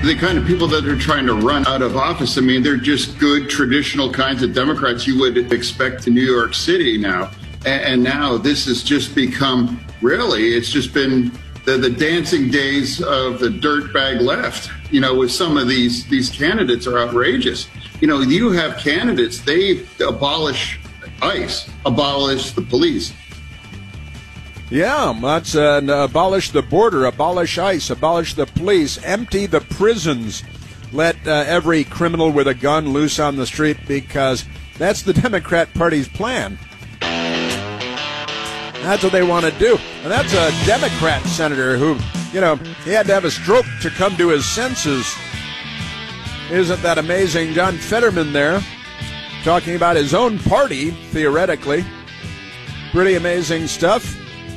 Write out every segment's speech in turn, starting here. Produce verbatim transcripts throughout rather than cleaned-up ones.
the kind of people that are trying to run out of office, I mean, they're just good, traditional kinds of Democrats you would expect in New York City now. And, and now this has just become, really, it's just been the, the dancing days of the dirtbag left. You know, with some of these, these candidates are outrageous. You know, you have candidates, they abolish ICE, abolish the police. Yeah, that's uh, abolish the border, abolish ICE, abolish the police, empty the prisons, let uh, every criminal with a gun loose on the street, because that's the Democrat Party's plan. That's what they want to do. And that's a Democrat senator who, you know, he had to have a stroke to come to his senses. Isn't that amazing? John Fetterman there, talking about his own party, theoretically. Pretty amazing stuff.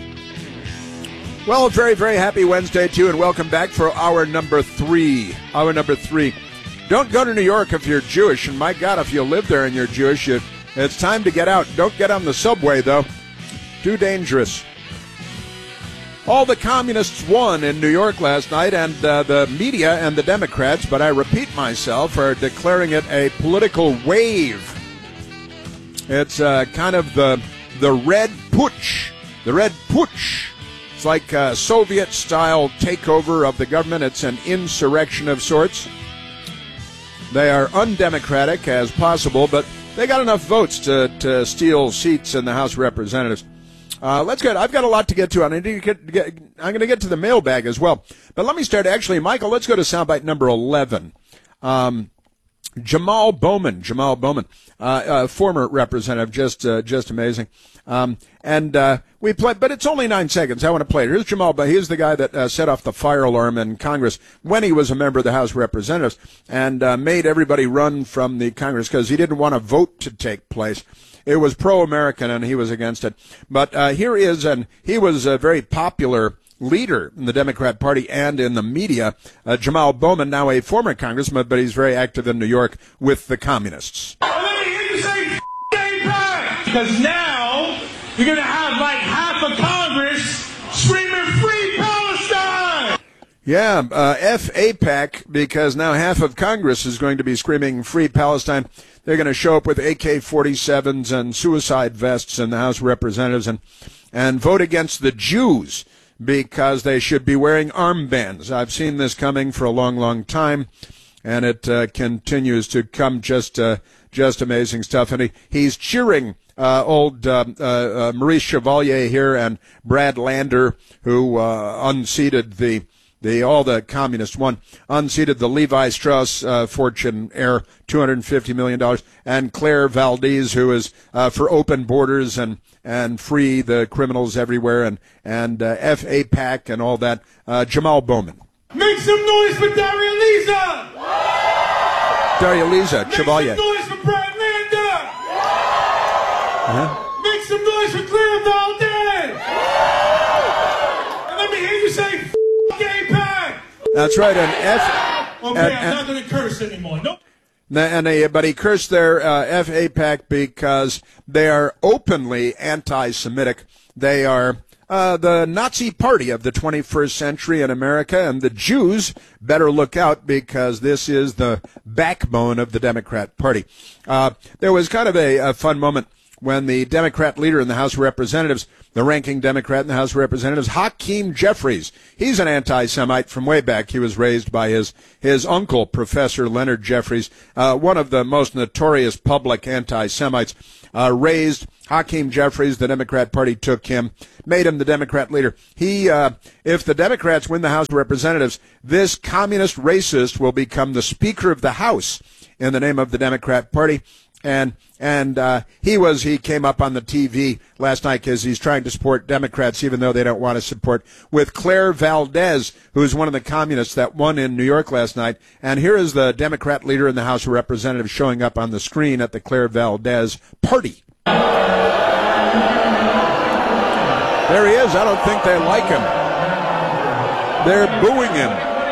Well, very, very happy Wednesday to you, and welcome back for hour number three. Hour number three. Don't go to New York if you're Jewish, and my God, if you live there and you're Jewish, you, it's time to get out. Don't get on the subway, though. Too dangerous. All the communists won in New York last night, and uh, the media and the Democrats, but I repeat myself, are declaring it a political wave. It's uh, kind of the the red putsch. The red putsch. It's like a Soviet-style takeover of the government. It's an insurrection of sorts. They are undemocratic as possible, but they got enough votes to, to steal seats in the House of Representatives. Uh, let's get. I've got a lot to get to. I need to get, get, I'm going to get to the mailbag as well. But let me start. Actually, Michael, let's go to soundbite number eleven. Um, Jamal Bowman. Jamal Bowman, uh, uh, former representative, just uh, just amazing. Um, and uh, we play, but it's only nine seconds. I want to play it. Here's Jamal Bowman. He's the guy that uh, set off the fire alarm in Congress when he was a member of the House of Representatives and uh, made everybody run from the Congress because he didn't want a vote to take place. It was pro-American, and he was against it. But uh, here is, and he was a very popular leader in the Democrat Party and in the media. Uh, Jamal Bowman, now a former congressman, but he's very active in New York with the communists. Let me hear you say AIPAC, because now you're going to have like half of Congress screaming free Palestine. Yeah, uh, F AIPAC, because now half of Congress is going to be screaming free Palestine. They're going to show up with A K forty-sevens and suicide vests in the House of Representatives and, and vote against the Jews because they should be wearing armbands. I've seen this coming for a long, long time, and it uh, continues to come. Just uh, just amazing stuff. And he, he's cheering uh, old uh, uh, uh, Maurice Chevalier here and Brad Lander, who uh, unseated the The all the communists won, unseated the Levi Strauss uh, fortune heir, two hundred fifty million dollars, and Claire Valdez, who is uh, for open borders and, and free the criminals everywhere, and and uh, F AIPAC and all that. Uh, Jamal Bowman. Make some noise for Daria Lisa. Daria Lisa, Make Chevalier. Make some noise for Brad Lander. Uh-huh. Make some noise for Claire Valdez. And let me hear you say AIPAC. That's right, an F. Okay, and, I'm and, not going to curse anymore. Nope. And they, but he cursed their uh, F AIPAC because they are openly anti-Semitic. They are uh, the Nazi party of the twenty-first century in America, and the Jews better look out because this is the backbone of the Democrat Party. Uh, there was kind of a, a fun moment when the Democrat leader in the House of Representatives, the ranking Democrat in the House of Representatives, Hakeem Jeffries, he's an anti-Semite from way back. He was raised by his, his uncle, Professor Leonard Jeffries, uh, one of the most notorious public anti-Semites, uh, raised Hakeem Jeffries. The Democrat Party took him, made him the Democrat leader. He, uh, if the Democrats win the House of Representatives, this communist racist will become the Speaker of the House in the name of the Democrat Party. And and uh, he was he came up on the T V last night because he's trying to support Democrats even though they don't want to support with Claire Valdez, who is one of the communists that won in New York last night. And here is the Democrat leader in the House of Representatives showing up on the screen at the Claire Valdez party. There he is. I don't think they like him. They're booing him.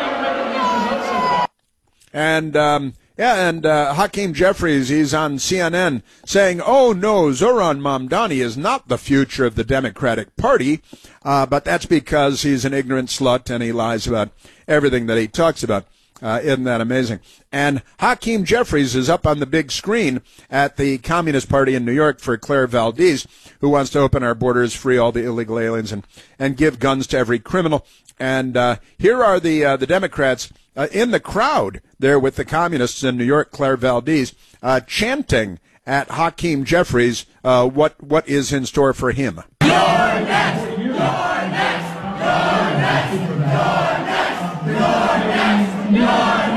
And um, Yeah, and uh, Hakeem Jeffries, he's on C N N saying, oh, no, Zohran Mamdani is not the future of the Democratic Party, uh, but that's because he's an ignorant slut and he lies about everything that he talks about. Uh, isn't that amazing? And Hakeem Jeffries is up on the big screen at the Communist Party in New York for Claire Valdez, who wants to open our borders, free all the illegal aliens, and, and give guns to every criminal. And uh, here are the uh, the Democrats uh, in the crowd there with the communists in New York, Claire Valdez, uh, chanting at Hakeem Jeffries uh, what what is in store for him. You're next! You're next! You're next! You're next! You're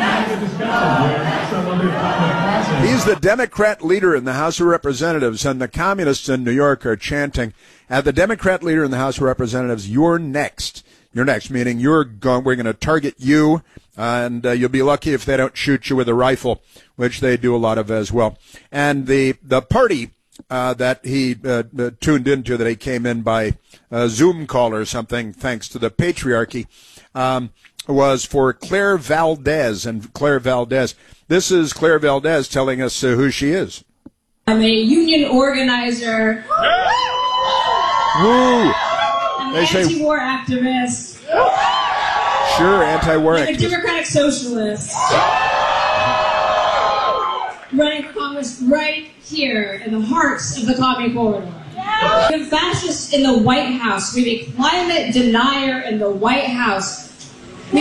next! He's the Democrat leader in the House of Representatives, and the communists in New York are chanting at the Democrat leader in the House of Representatives, "You're next." You're next, meaning you're going, we're going to target you, and uh, you'll be lucky if they don't shoot you with a rifle, which they do a lot of as well. And the the party uh, that he uh, uh, tuned into, that he came in by uh, Zoom call or something, thanks to the patriarchy, um, was for Claire Valdez. And Claire Valdez, this is Claire Valdez telling us uh, who she is. I'm a union organizer. Woo! I'm They an say- anti-war activist. Sure, anti-war I'm a activist. democratic socialist. Running for Congress right here in the hearts of the Commie Corridor. We have fascists in the White House. We have a climate denier in the White House. We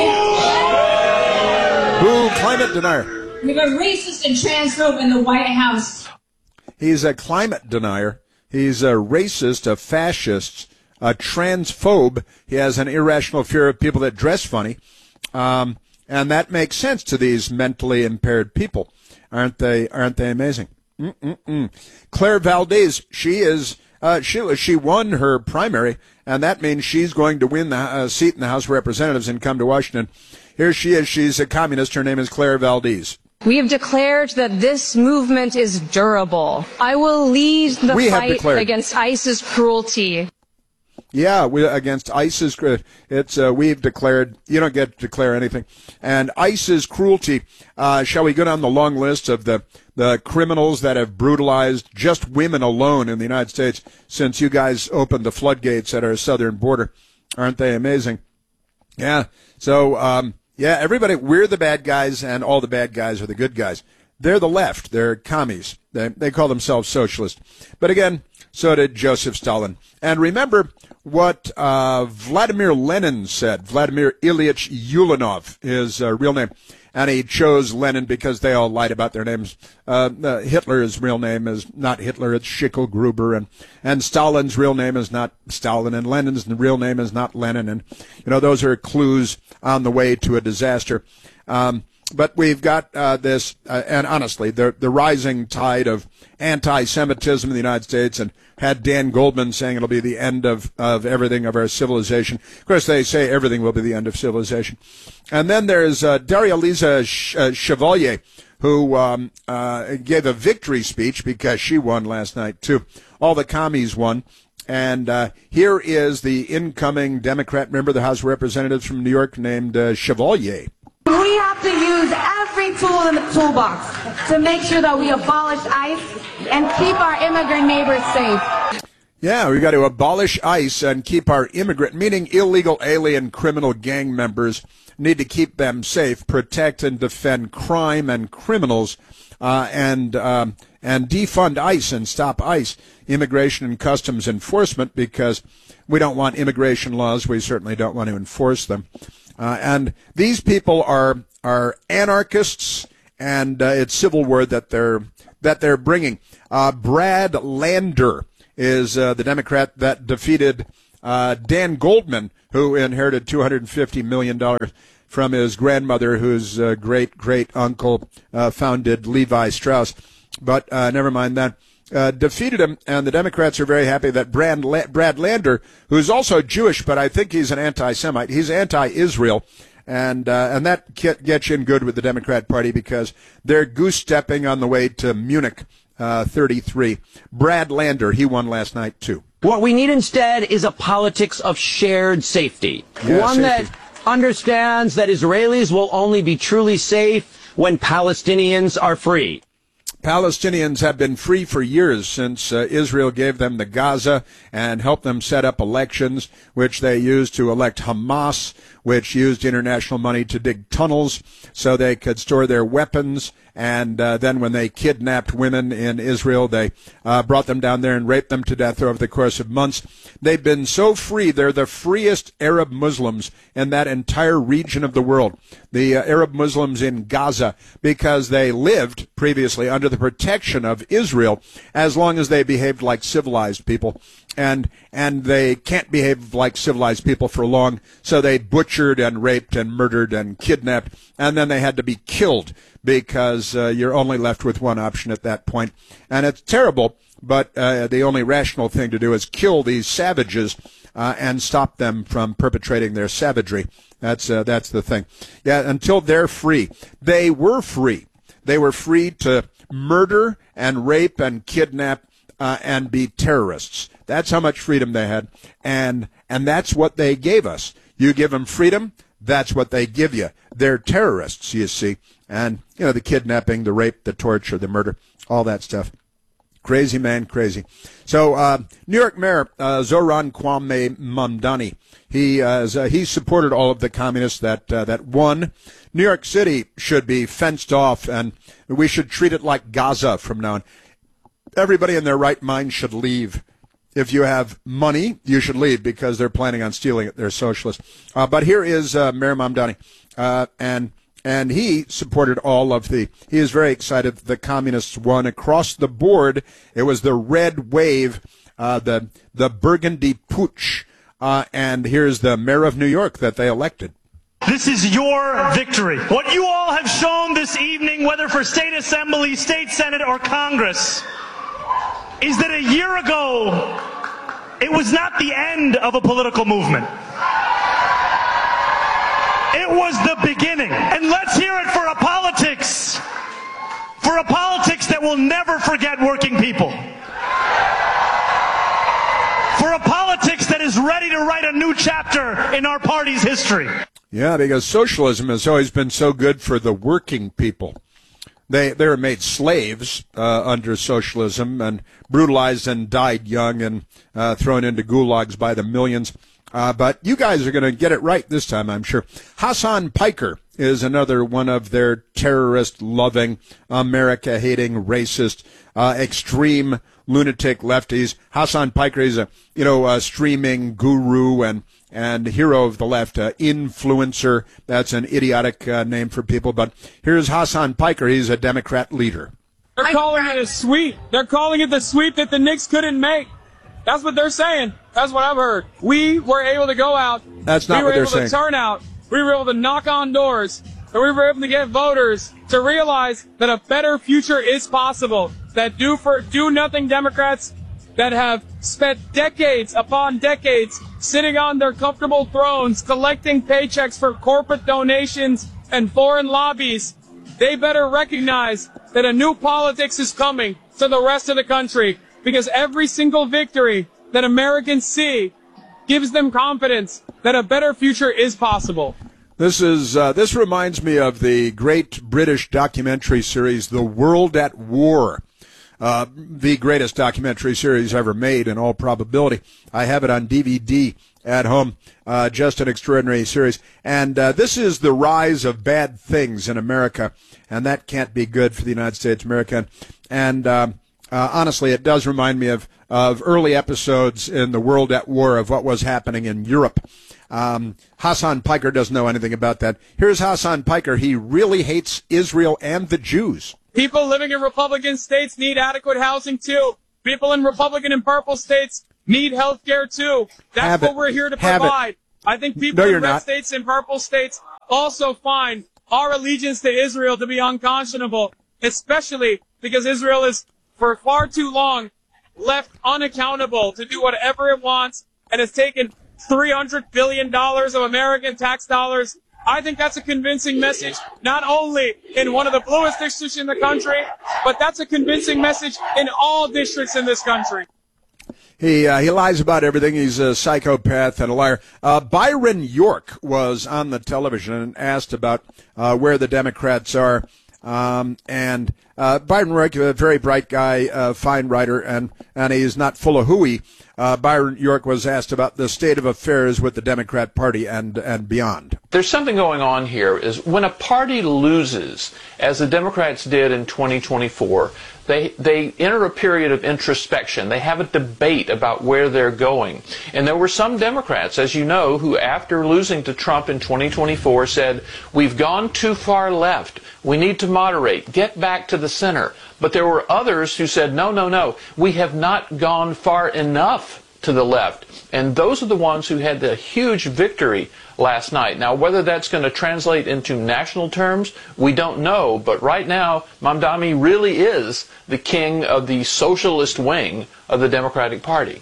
have, Boo, climate denier. we have a racist and transphobe in the White House. He's a climate denier. He's a racist, a fascist, a transphobe. He has an irrational fear of people that dress funny. Um, and that makes sense to these mentally impaired people. Aren't they, aren't they amazing? Mm-mm-mm. Claire Valdez, she is, uh, she, she won her primary, and that means she's going to win the uh, seat in the House of Representatives and come to Washington. Here she is. She's a communist. Her name is Claire Valdez. We have declared that this movement is durable. I will lead the We have fight declared. against ISIS cruelty. Yeah, we, against ISIS, it's uh, we've declared. You don't get to declare anything. And ISIS cruelty. Uh, shall we go down the long list of the the criminals that have brutalized just women alone in the United States since you guys opened the floodgates at our southern border? Aren't they amazing? Yeah. So um, yeah, everybody. We're the bad guys, and all the bad guys are the good guys. They're the left. They're commies. They they call themselves socialists. But again, so did Joseph Stalin. And remember what uh, Vladimir Lenin said. Vladimir Ilyich Ulyanov, his uh, real name. And he chose Lenin because they all lied about their names. Uh, uh, Hitler's real name is not Hitler, it's Schickel Gruber. And, and Stalin's real name is not Stalin. And Lenin's real name is not Lenin. And, you know, those are clues on the way to a disaster. Um, But we've got uh, this, uh, and honestly, the the rising tide of anti-Semitism in the United States, and had Dan Goldman saying it'll be the end of, of everything of our civilization. Of course, they say everything will be the end of civilization. And then there's uh, Daria-Lisa Ch- uh, Chevalier, who um, uh, gave a victory speech because she won last night, too. All the commies won. And uh, here is the incoming Democrat member of the House of Representatives from New York named uh, Chevalier. We have to use every tool in the toolbox to make sure that we abolish ICE and keep our immigrant neighbors safe. Yeah, we got to abolish ICE and keep our immigrant, meaning illegal alien criminal gang members, need to keep them safe, protect and defend crime and criminals, uh, and um, and defund ICE and stop ICE, Immigration and Customs Enforcement, because we don't want immigration laws. We certainly don't want to enforce them. Uh, and these people are are anarchists, and uh, it's civil war that they're that they're bringing. Uh, Brad Lander is uh, the Democrat that defeated uh, Dan Goldman, who inherited two hundred fifty million dollars from his grandmother, whose uh, great great uncle uh, founded Levi Strauss. But uh, never mind that. Uh, defeated him, and the Democrats are very happy that Brad, La- Brad Lander, who's also Jewish, but I think he's an anti-Semite, he's anti-Israel, and uh, and that gets you in good with the Democrat Party because they're goose-stepping on the way to Munich uh, thirty-three. Brad Lander, he won last night, too. What we need instead is a politics of shared safety, Yeah, one safety. that understands that Israelis will only be truly safe when Palestinians are free. Palestinians have been free for years since uh, Israel gave them the Gaza and helped them set up elections, which they used to elect Hamas, which used international money to dig tunnels so they could store their weapons. And uh, then when they kidnapped women in Israel, they uh, brought them down there and raped them to death over the course of months. They've been so free. They're the freest Arab Muslims in that entire region of the world, the uh, Arab Muslims in Gaza, because they lived previously under the protection of Israel as long as they behaved like civilized people. And and they can't behave like civilized people for long, so they butchered and raped and murdered and kidnapped, and then they had to be killed because uh, you're only left with one option at that point. And it's terrible, but uh, the only rational thing to do is kill these savages uh, and stop them from perpetrating their savagery. That's uh, that's the thing. Yeah, until they're free. They were free. They were free to murder and rape and kidnap uh, and be terrorists. That's how much freedom they had, and and that's what they gave us. You give them freedom, that's what they give you. They're terrorists, you see, and you know the kidnapping, the rape, the torture, the murder, all that stuff. Crazy man, crazy. So uh, New York Mayor uh, Zoran Kwame Mamdani, he uh, is, uh, he supported all of the communists that uh, that won. New York City should be fenced off, and we should treat it like Gaza from now on. Everybody in their right mind should leave. If you have money, you should leave because they're planning on stealing it. They're socialists. Uh, but here is uh, Mayor Mamdani, uh, and and he supported all of the. He is very excited that the communists won across the board. It was the red wave, uh, the the Burgundy Putsch, uh, and here's the mayor of New York that they elected. This is your victory. What you all have shown this evening, whether for state assembly, state senate, or Congress, is that a year ago, it was not the end of a political movement. It was the beginning. And let's hear it for a politics, for a politics that will never forget working people. For a politics that is ready to write a new chapter in our party's history. Yeah, because socialism has always been so good for the working people. They they were made slaves uh, under socialism and brutalized and died young and uh, thrown into gulags by the millions. Uh, but you guys are going to get it right this time, I'm sure. Hasan Piker is another one of their terrorist-loving, America-hating, racist, uh, extreme lunatic lefties. Hasan Piker is a you know a streaming guru and. and hero of the left, uh, influencer. That's an idiotic uh, name for people. But here's Hasan Piker. He's a Democrat leader. They're calling it a sweep. They're calling it the sweep that the Knicks couldn't make. That's what they're saying. That's what I've heard. We were able to go out. That's not we what they're saying. We were able to turn out. We were able to knock on doors. And we were able to get voters to realize that a better future is possible. That do for do nothing Democrats that have spent decades upon decades sitting on their comfortable thrones, collecting paychecks for corporate donations and foreign lobbies, they better recognize that a new politics is coming to the rest of the country, because every single victory that Americans see gives them confidence that a better future is possible. This is uh, this reminds me of the great British documentary series, The World at War. Uh, the greatest documentary series ever made, in all probability. I have it on D V D at home. Uh, just an extraordinary series. And uh, this is the rise of bad things in America, and that can't be good for the United States of America. And uh, uh, honestly, it does remind me of, of early episodes in The World at War of what was happening in Europe. Um, Hasan Piker doesn't know anything about that. Here's Hasan Piker. He really hates Israel and the Jews. People living in Republican states need adequate housing, too. People in Republican and purple states need health care, too. That's Have what it. we're here to Have provide. it. I think people No, in you're red not. states and purple states also find our allegiance to Israel to be unconscionable, especially because Israel is, for far too long, left unaccountable to do whatever it wants and has taken three hundred billion dollars of American tax dollars. I think that's a convincing message, not only in one of the bluest districts in the country, but that's a convincing message in all districts in this country. He uh, he lies about everything. He's a psychopath and a liar. Uh, Byron York was on the television and asked about uh, where the Democrats are, um, and Uh, Byron York, a very bright guy, uh, fine writer, and, and he's not full of hooey. Uh, Byron York was asked about the state of affairs with the Democrat Party and, and beyond. There's something going on here is when a party loses, as the Democrats did in twenty twenty-four, they, they enter a period of introspection. They have a debate about where they're going. And there were some Democrats, as you know, who after losing to Trump in twenty twenty-four said, we've gone too far left. We need to moderate, get back to the center. But there were others who said, no, no, no, we have not gone far enough to the left. And those are the ones who had the huge victory last night. Now, whether that's going to translate into national terms, we don't know. But right now, Mamdani really is the king of the socialist wing of the Democratic Party.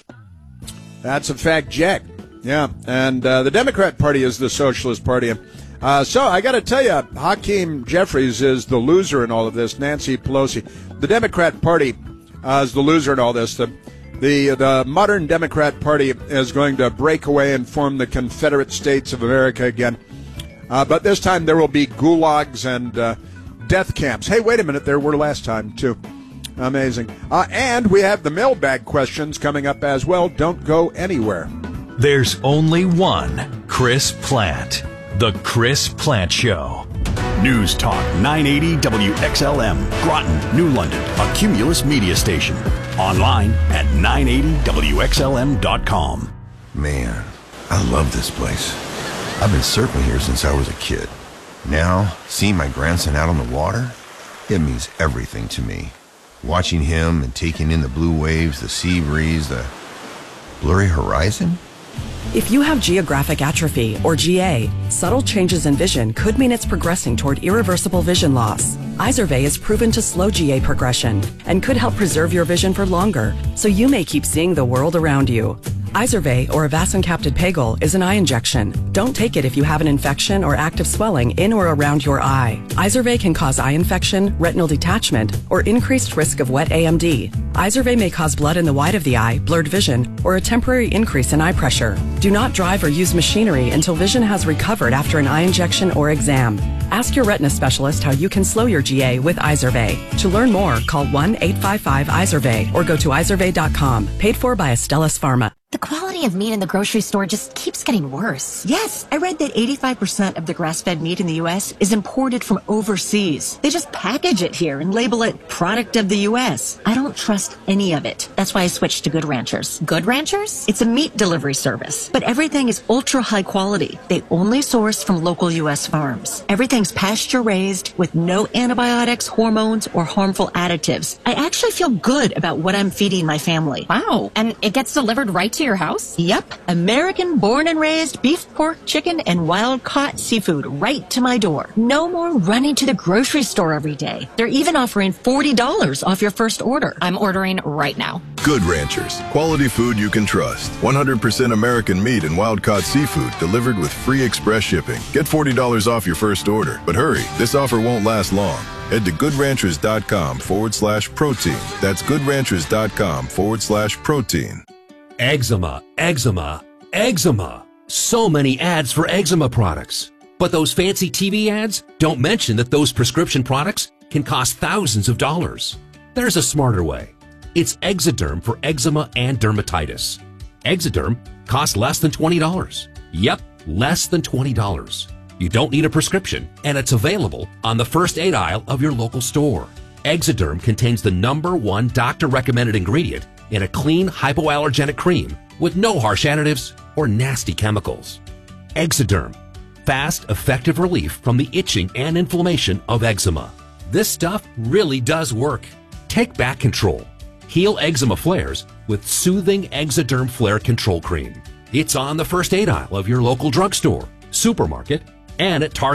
That's a fact, Jack. Yeah, and uh, the Democrat Party is the socialist party. Uh, so I got to tell you, Hakeem Jeffries is the loser in all of this. Nancy Pelosi, the Democrat Party uh, is the loser in all this. The, the the modern Democrat Party is going to break away and form the Confederate States of America again. Uh, but this time there will be gulags and uh, death camps. Hey, wait a minute, there were last time too. Amazing. Uh, and we have the mailbag questions coming up as well. Don't go anywhere. There's only one Chris Plant. The Chris Plant Show. News Talk nine eighty W X L M, Groton, New London, a Cumulus media station. Online at nine eighty W X L M dot com. Man, I love this place. I've been surfing here since I was a kid. Now, seeing my grandson out on the water, it means everything to me. Watching him and taking in the blue waves, the sea breeze, the blurry horizon. If you have geographic atrophy, or G A, subtle changes in vision could mean it's progressing toward irreversible vision loss. Izervay is proven to slow G A progression and could help preserve your vision for longer, so you may keep seeing the world around you. Izervay, or avacincaptad pegol, is an eye injection. Don't take it if you have an infection or active swelling in or around your eye. Izervay can cause eye infection, retinal detachment, or increased risk of wet A M D. Izervay may cause blood in the white of the eye, blurred vision, or a temporary increase in eye pressure. Do not drive or use machinery until vision has recovered after an eye injection or exam. Ask your retina specialist how you can slow your G A with Izervay. To learn more, call one eight five five Izervay or go to izervay dot com. Paid for by Astellas Pharma. The quality of meat in the grocery store just keeps getting worse. Yes, I read that eighty-five percent of the grass-fed meat in the U S is imported from overseas. They just package it here and label it product of the U S. I don't trust any of it. That's why I switched to Good Ranchers. Good Ranchers? It's a meat delivery service, but everything is ultra high quality. They only source from local U S farms. Everything's pasture raised with no antibiotics, hormones, or harmful additives. I actually feel good about what I'm feeding my family. Wow. And it gets delivered right to your house? Yep. American born and raised beef, pork, chicken, and wild caught seafood right to my door. No more running to the grocery store every day. They're even offering forty dollars off your first order. I'm ordering right now. Good Ranchers. Quality food you can trust. one hundred percent American meat and wild caught seafood delivered with free express shipping. Get forty dollars off your first order. But hurry, this offer won't last long. Head to goodranchers.com forward slash protein. That's goodranchers.com forward slash protein. Eczema, eczema, eczema. So many ads for eczema products. But those fancy T V ads don't mention that those prescription products can cost thousands of dollars. There's a smarter way. It's Exoderm for eczema and dermatitis. Exoderm costs less than twenty dollars. Yep, less than twenty dollars. You don't need a prescription, and it's available on the first aid aisle of your local store. Exoderm contains the number one doctor-recommended ingredient in a clean hypoallergenic cream with no harsh additives or nasty chemicals. Exoderm, fast, effective relief from the itching and inflammation of eczema. This stuff really does work. Take back control. Heal eczema flares with soothing Exoderm Flare Control Cream. It's on the first aid aisle of your local drugstore, supermarket, and at Target.